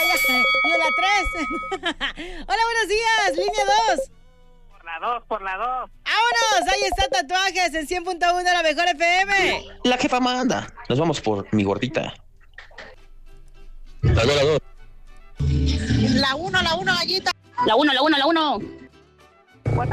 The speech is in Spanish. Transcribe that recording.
Yo la 3. Hola, buenos días, línea 2. Por la 2. ¡Vámonos! Ahí está Tatuajes en 100.1 la mejor FM. La jefa manda. Nos vamos por mi gordita. La 2. La 1, gallita. La 1.